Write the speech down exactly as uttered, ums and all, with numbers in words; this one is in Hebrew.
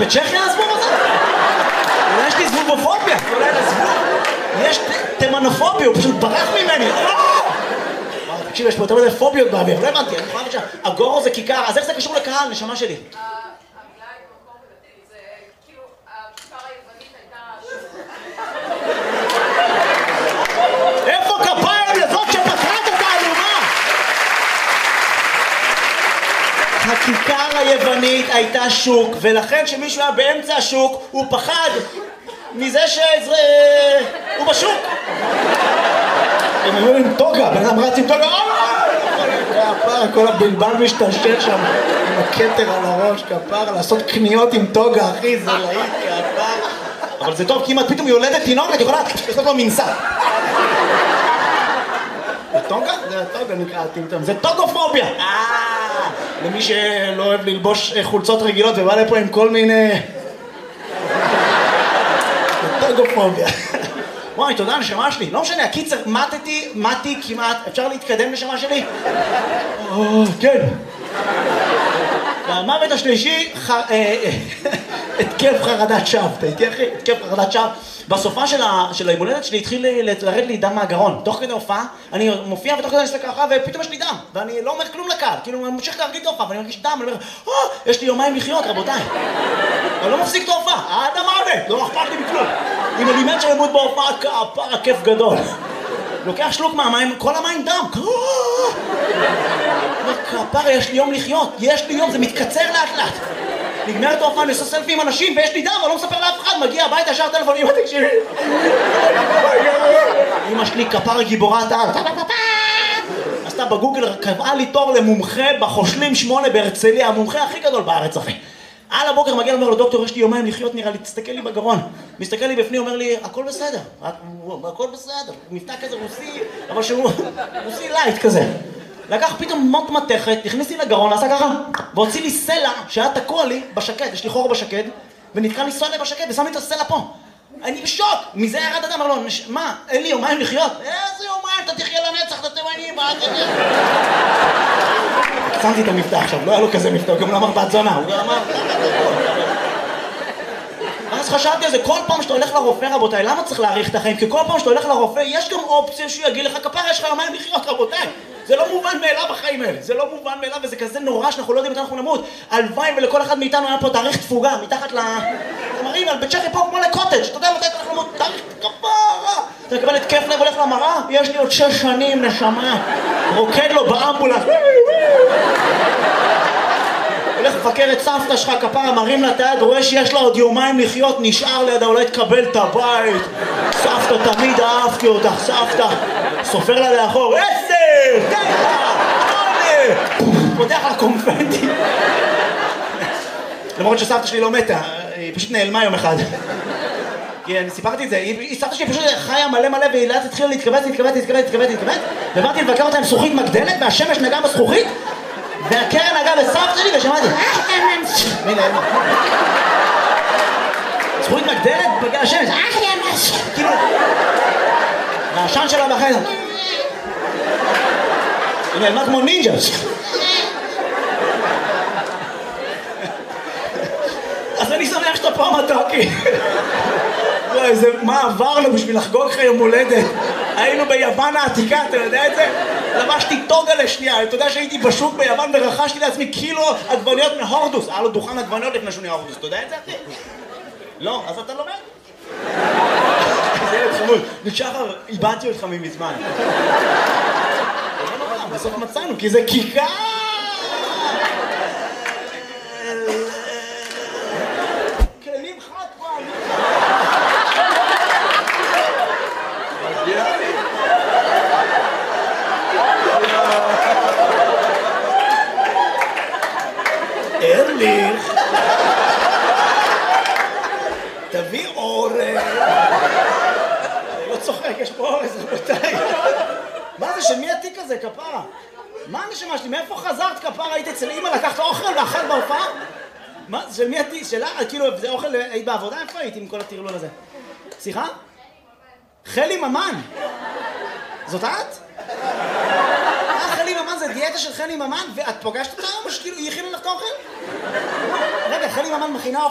בצ'כיה הזבוב הזה? אולי יש לי זבובופוביה, אולי לזבוב. יש תימנופוביה, הוא פשוט ברח ממני. תקשיב, יש פה יותר מדי פוביות באוויר, לא הבנתי, אני חושב שהגורו זה כיכר, אז איך זה קשור לקהל, נשמה שלי? המילה היא במקור בלטיני, זה כאילו, הכיכר היוונית הייתה... איפה כפיים לזאת שפתרה את התעלומה? הכיכר היוונית הייתה שוק, ולכן שמישהו היה באמצע השוק, הוא פחד מזה שהוא בשוק. הם היו עם טוגה, בן אדם רץ עם טוגה, כל הבלבל משתלשל שם עם הכתר על הראש, כפר, לעשות קניות עם טוגה, אחי, זה להיט, כפר. אבל זה טוב, כי אם את פתאום יולדת תינוק, את יכולה לעשות לו מנסה. זה טוגה? זה טוגה נקרא טמטם, זה טוגופוביה. למי שלא אוהב ללבוש חולצות רגילות ובא לפה עם כל מיני... זה טוגופוביה. וואי, תודה, נשמה שלי. לא משנה, הקיצר, מתתי, מתי כמעט. אפשר להתקדם, נשמה שלי? כן. והמוות השלישי, התקף חרדת שווא. אתה איתי, אחי? התקף חרדת שווא. בסופה של הימולדת שלי התחיל לרד לי דם מהגרון. תוך כדי הופעה, אני מופיע ותוך כדי אני עושה ככה, ופתאום יש לי דם. ואני לא אומר כלום לקהל. כאילו, אני ממשיך להרגיל את ההופעה, ואני מרגיש דם, אני אומר, אה, יש לי יומיים לחיות, רבותיי. אני לא מפסיק את ההופעה, עד המוות, לא אכפת לי בכלום. אם אני מת שלמות בהופעה, כפר הכיף גדול. לוקח שלוק מהמים, כל המים דם. כפר, יש לי יום לחיות, יש לי יום, זה מתקצר לאט לאט. נגמרת ההופעה, אני עושה סלפי עם אנשים, ויש לי דם, אבל לא מספר לאף אחד, מגיע הביתה, ישר טלפון, אמא תקשיבי. אמא שלי כפר הגיבורת העל. עשתה בגוגל, קבעה לי תור למומחה בחושלים שמונה בהרצליה, המומחה הכי גדול בארץ, אחי. על הבוקר מגיע, אומר לו, דוקטור, יש לי יומיים לחיות, נראה לי, תסתכל לי בגרון. מסתכל לי בפנים, אומר לי, הכל בסדר, הכל בסדר. מבטא כזה רוסי, אבל שהוא רוסי לייט כזה. לקח פתאום מוט מתכת, הכניס לי לגרון, עשה ככה, והוציא לי סלע שהיה תקוע לי בשקד, יש לי חור בשקד, ונתקע לי סלע בשקד, ושם לי את הסלע פה. אני בשוק, מזה ירד אדם, אמר לו, מה, אין לי יומיים לחיות? איזה יומיים, אתה תחיה לנצח, אתה תימנים, מה אתה תחיה? שמתי את המבטא עכשיו, לא היה לו כזה מבטא, הוא גם לא אמר בת זונה, הוא גם אמר... אז חשבתי על זה, כל פעם שאתה הולך לרופא, רבותיי, למה צריך להאריך את החיים? כי כל פעם שאתה הולך לרופא, יש גם אופציה שהוא יגיד לך, כפרה, יש לך יומיים לחיות, רבותיי. זה לא מובן מאליו בחיים האלה, זה לא מובן מאליו, וזה כזה נורא שאנחנו לא יודעים מתי אנחנו נמות. הלוואי ולכל אחד מאיתנו היה פה תאריך תפוגה, מתחת ל... אתם מראים, על בצ'כיה פה כמו לקוטג', אתה יודע מתי אנחנו נמות, תאריך כפרה. אתה מקבל את כיף לב, הולך למראה, יש לי עוד שש שנים, נשמה. רוקד לו באמבולנס. הולך לבקר את סבתא שלך, כפרה, מרים לה את היד, רואה שיש לה עוד יומיים לחיות, נשאר לידה, אולי תקבל את הבית. סבתא, תמיד אהבתי אותך, סבתא. סופר לה לאחור, עשר, תשע, שמונה. פותח לה קונפטי. למרות שסבתא שלי לא מתה, היא פשוט נעלמה יום אחד. כי אני סיפרתי את זה, סבתא שלי פשוט חיה מלא מלא, והיא לאט התחילה להתכווץ, להתכווץ, להתכווץ, להתכווץ, להתכווץ. ובאתי לבקר אותה עם זכוכית מגדלת, והשמש נגעה בזכוכית. והקרן נגעה בסבתא שלי ושמעתי מי נעלמה זכוכית מגדלת בגלל השמש כאילו והעשן שלה בחדר היא נעלמה כמו נינג'ה אז אני שמח שאתה פה מתוקי איזה מה עברנו בשביל לחגוג לך יום הולדת היינו ביוון העתיקה, אתה יודע את זה? לבשתי טוגה לשנייה, אתה יודע שהייתי בשוק ביוון ורכשתי לעצמי קילו עגבניות מהורדוס. היה לו דוכן עגבניות לפני שהוא נהיה הורדוס, אתה יודע את זה אחי? לא, אז אתה לומד? זה ילד חמוד, נשחר, איבדתי אותך ממזמן. בסוף מצאנו, כי זה כיכר! כלים חד פעם! ארליך תביא אורז אני לא צוחק, יש פה אורז רבותיי מה זה, של מי התיק הזה, כפרה? מה הנשמה שלי, מאיפה חזרת כפרה? היית אצל אמא, לקחת אוכל ואכל בהופעה? מה, של מי התיק? שלה? כאילו, זה אוכל, היית בעבודה? איפה הייתי עם כל הטרלול הזה? סליחה? חלי ממן זאת את? חלי ממן זה דיאטה של חלי ממן, ואת פוגשת אותה או שכאילו היא הכינה לך את האוכל? רגע, חלי ממן מכינה אוכל